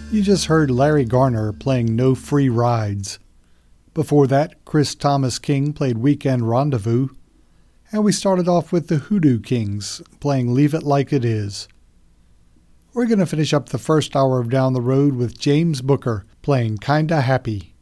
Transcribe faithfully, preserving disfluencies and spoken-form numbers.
You just heard Larry Garner playing No Free Rides. Before that, Chris Thomas King played Weekend Rendezvous. And we started off with the Hoodoo Kings playing Leave It Like It Is. We're going to finish up the first hour of Down the Road with James Booker playing Kinda Happy.